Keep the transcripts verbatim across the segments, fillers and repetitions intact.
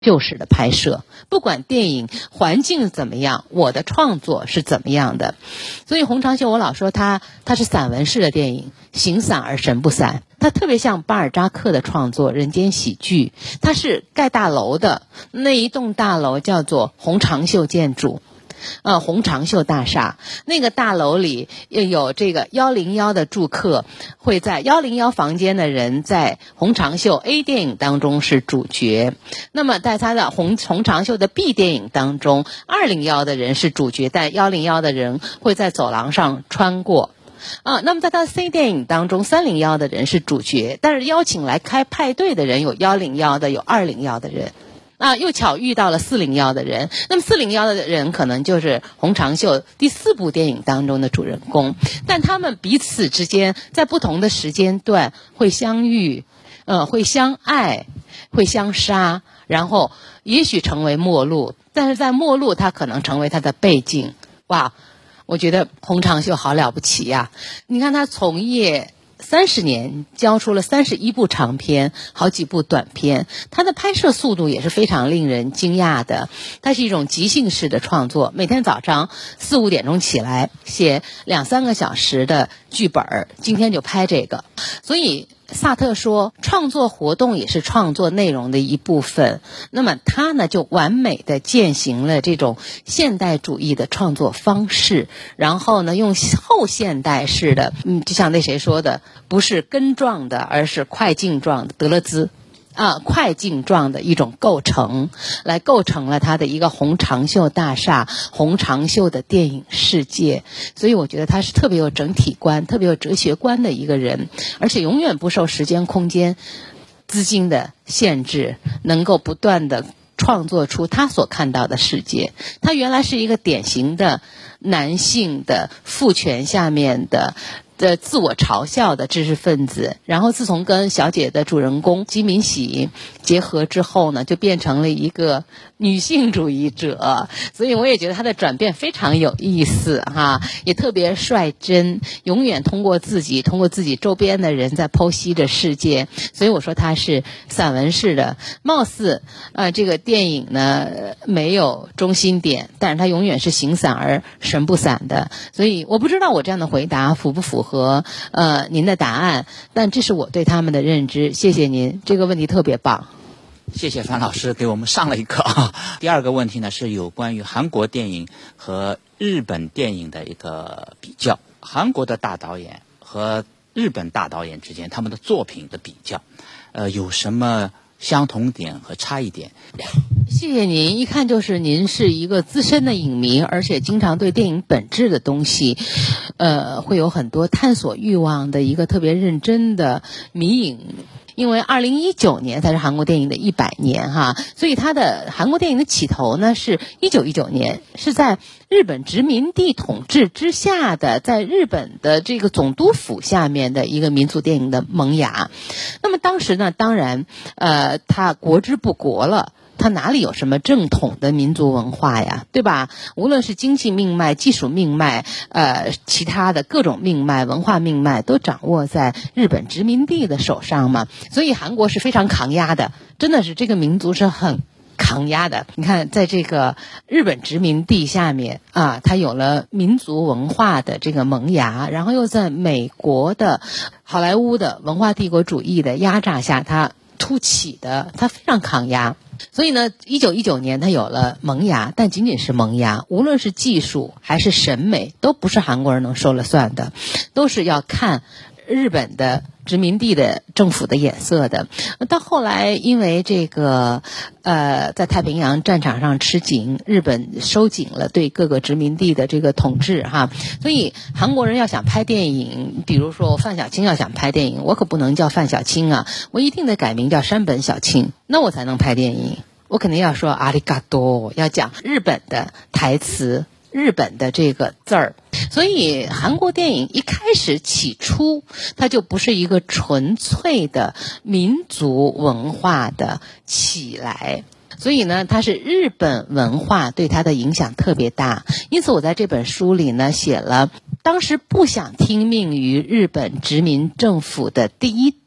旧式的拍摄，不管电影环境怎么样，我的创作是怎么样的。所以红长袖我老说它它是散文式的电影，形散而神不散。它特别像巴尔扎克的创作《人间喜剧》，它是盖大楼的，那一栋大楼叫做红长袖建筑。呃，红长袖大厦那个大楼里有这个一零一的住客，会在一零一房间的人在红长袖 A 电影当中是主角，那么在他的红红长袖的 B 电影当中，二零一的人是主角，但一零一的人会在走廊上穿过。啊，那么在他的 C 电影当中，三零一的人是主角，但是邀请来开派对的人有一零一的，有二零一的人。啊，又巧遇到了四零一的人，那么四零一的人可能就是红长袖第四部电影当中的主人公，但他们彼此之间在不同的时间段会相遇，呃，会相爱，会相杀，然后也许成为陌路，但是在陌路他可能成为他的背景。哇，我觉得红长袖好了不起呀！你看他从业三十年，交出了三十一部长片，好几部短片。他的拍摄速度也是非常令人惊讶的，它是一种即兴式的创作，每天早上四五点钟起来写两三个小时的剧本，今天就拍这个。所以萨特说创作活动也是创作内容的一部分，那么他呢就完美的践行了这种现代主义的创作方式，然后呢用后现代式的，嗯，就像那谁说的，不是根状的，而是快进状的德勒兹啊，快进状的一种构成，来构成了他的一个红长袖大厦，红长袖的电影世界。所以我觉得他是特别有整体观，特别有哲学观的一个人，而且永远不受时间空间资金的限制，能够不断的创作出他所看到的世界。他原来是一个典型的男性的父权下面的的自我嘲笑的知识分子，然后自从跟小姐的主人公金敏喜结合之后呢，就变成了一个女性主义者。所以我也觉得她的转变非常有意思哈，也特别率真，永远通过自己通过自己周边的人在剖析着世界。所以我说她是散文式的，貌似呃这个电影呢没有中心点，但是它永远是形散而神不散的。所以我不知道我这样的回答符不符合和呃您的答案，但这是我对他们的认知。谢谢您，这个问题特别棒。 谢谢樊老师给我们上了一课啊。第二个问题呢是有关于韩国电影和日本电影的一个比较，韩国的大导演和日本大导演之间他们的作品的比较，呃，有什么相同点和差异点？ 谢谢您，一看就是您是一个资深的影迷，而且经常对电影本质的东西呃，会有很多探索欲望的一个特别认真的迷影。因为二零一九年才是韩国电影的一百年哈，所以它的韩国电影的起头呢是一九一九年，是在日本殖民地统治之下的，在日本的这个总督府下面的一个民族电影的萌芽。那么当时呢，当然呃，它国之不国了，它哪里有什么正统的民族文化呀，对吧？无论是经济命脉、技术命脉，呃，其他的各种命脉、文化命脉都掌握在日本殖民地的手上嘛。所以韩国是非常抗压的，真的是这个民族是很抗压的。你看，在这个日本殖民地下面啊，它有了民族文化的这个萌芽，然后又在美国的好莱坞的文化帝国主义的压榨下，它突起的，它非常抗压。所以呢，一九一九年它有了萌芽，但仅仅是萌芽，无论是技术还是审美，都不是韩国人能说了算的，都是要看日本的殖民地的政府的眼色的。到后来因为这个呃在太平洋战场上吃紧，日本收紧了对各个殖民地的这个统治哈，所以韩国人要想拍电影，比如说范小青要想拍电影，我可不能叫范小青啊，我一定得改名叫山本小青，那我才能拍电影。我肯定要说阿里嘎多，要讲日本的台词，日本的这个字儿。所以韩国电影一开始起初它就不是一个纯粹的民族文化的起来，所以呢它是日本文化对它的影响特别大。因此我在这本书里呢写了当时不想听命于日本殖民政府的第一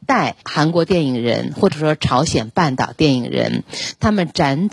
代韩国电影人或者说朝鲜半岛电影人，他们辗